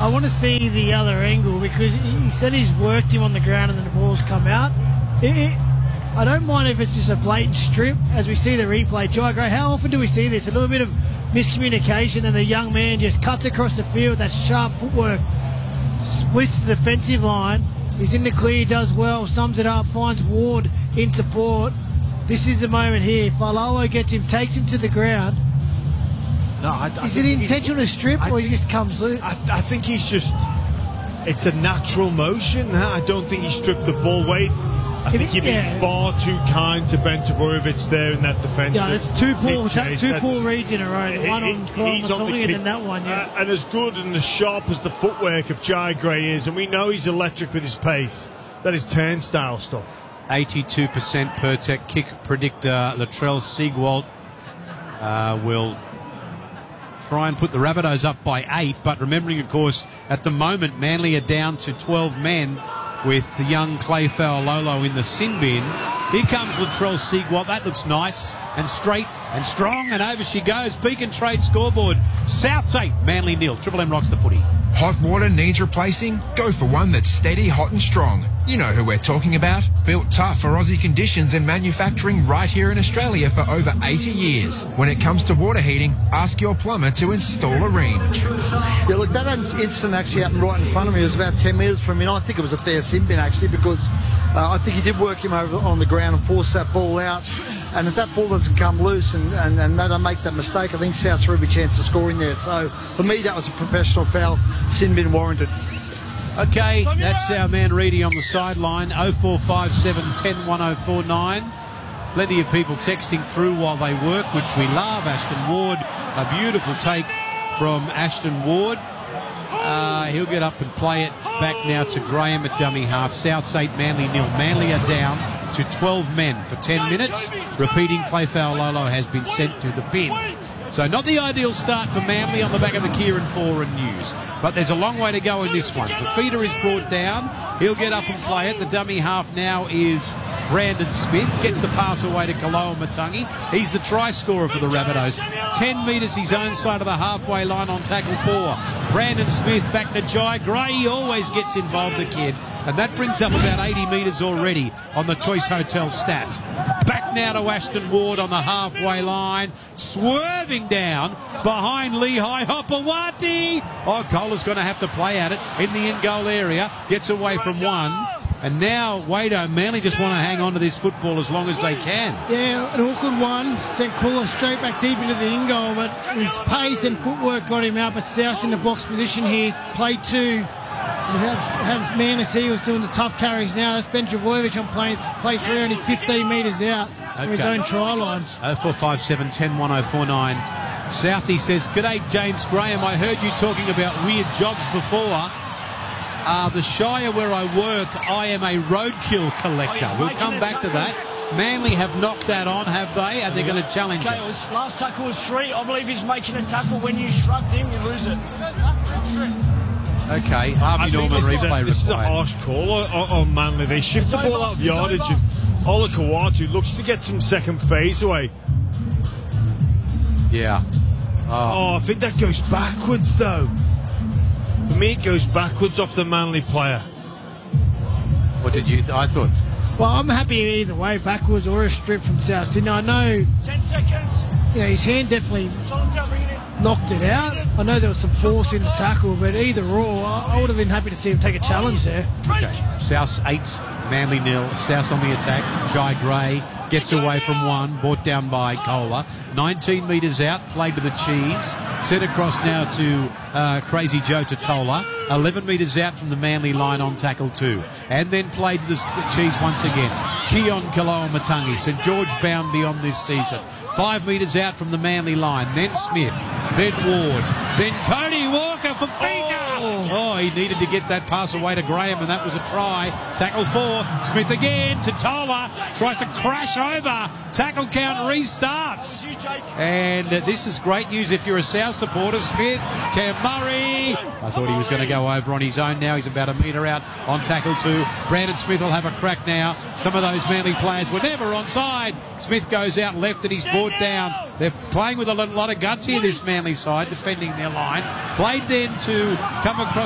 I want to see the other angle because he said he's worked him on the ground and then the ball's come out. I don't mind if it's just a blatant strip, as we see the replay. Jai Gray, how often do we see this? A little bit of miscommunication and the young man just cuts across the field. That sharp footwork splits the defensive line. He's in the clear, does well, sums it up, finds Ward in support. This is the moment here. Failalo gets him, takes him to the ground. No, is it intentional to strip or he just comes loose? I think he's just... It's a natural motion. I don't think he stripped the ball weight. I think he'd be far too kind to Ben Trbojevich there in that defensive. Yeah, it's two poor reads in a row. One on Colin and then that one. Yeah. And as good and as sharp as the footwork of Jai Gray is, and we know he's electric with his pace, that is turnstile stuff. 82% Pertec kick predictor Latrell Siegwalt will try and put the Rabbitohs up by 8, but remembering, of course, at the moment Manly are down to 12 men with the young Clay Failalo in the sin bin. Here comes Latrell Siegwalt. That looks nice and straight and strong, and over she goes. Beacon Trade scoreboard. Souths 8, Manly 0. Triple M rocks the footy. Hot water needs replacing? Go for one that's steady, hot and strong. You know who we're talking about. Built tough for Aussie conditions and manufacturing right here in Australia for over 80 years. When it comes to water heating, ask your plumber to install a range. Yeah, look, that incident actually happened right in front of me. It was about 10 metres from me, and I think it was a fair sin bin actually, because I think he did work him over on the ground and force that ball out. And if that ball doesn't come loose and they don't make that mistake, I think South's have every chance of scoring there. So for me, that was a professional foul, sin bin warranted. Okay, that's our man Reedy on the sideline. 0457 10 1049. Plenty of people texting through while they work, which we love. Ashton Ward, a beautiful take from Ashton Ward. He'll get up and play it back now to Graham at dummy half. Souths 8, Manly 0. Manly are down to 12 men for 10 minutes. Repeating, Clay Failalo has been sent to the bin. So not the ideal start for Manly on the back of the Kieran Foran news. But there's a long way to go in this one. Fafita is brought down. He'll get up and play it. The dummy half now is Brandon Smith. Gets the pass away to Kaloa Matangi. He's the try scorer for the Rabbitohs. 10 metres his own side of the halfway line on tackle 4. Brandon Smith back to Jai Gray. He always gets involved, the kid. And that brings up about 80 metres already on the Choice Hotel stats. Back now to Ashton Ward on the halfway line. Swerving down behind Lehigh Hopewati. Oh, Kohler's going to have to play at it in the in-goal area. Gets away from one. And now, Wado, Manly just want to hang on to this football as long as they can. Yeah, an awkward one. Sent Kohler straight back deep into the in-goal, but his pace and footwork got him out. But South in the box position here. Play 2. Have Manly Seagulls doing the tough carries now. That's Ben Trbojevich on play 3, only 15 metres out from his own try line. 0457 10 1049. Southie says, "G'day, James Graham. I heard you talking about weird jobs before. The Shire where I work, I am a roadkill collector." We'll come back to that. Manly have knocked that on, have they? And they're going to challenge it. Last tackle was 3. I believe he's making a tackle. When you shrugged him, you lose it. Okay, Harvey Norman replay required. This is a harsh call on Manly. They shift the ball out of yardage, and Ola Kawatu looks to get some second phase away. Yeah. Oh, I think that goes backwards, though. For me, it goes backwards off the Manly player. What did you... I thought... Well, I'm happy either way, backwards or a strip from South Sydney. I know... 10 seconds. You know, his hand definitely knocked it out. I know there was some force in the tackle, but either or, I would have been happy to see him take a challenge there. Okay. South 8, Manly 0. South on the attack. Jai Gray gets away from one, brought down by Kohler. 19 metres out, played to the cheese. Sent across now to Crazy Joe Totola. 11 metres out from the Manly line on tackle 2. And then played to the cheese once again. Keon Kaloa Matangi. St George bound beyond this season. 5 metres out from the Manly line. Then Smith. Then Ward. Then Cody Walker for Fafita. Oh, he needed to get that pass away to Graham, and that was a try. Tackle 4. Smith again. Totola tries to crash over. Tackle count restarts. And this is great news if you're a South supporter. Smith, Cam Murray. I thought he was going to go over on his own. Now he's about a metre out on tackle 2. Brandon Smith will have a crack now. Some of those Manly players were never onside. Smith goes out left and he's brought down. They're playing with a lot of guts here, this Manly side, defending their line. Played then to come across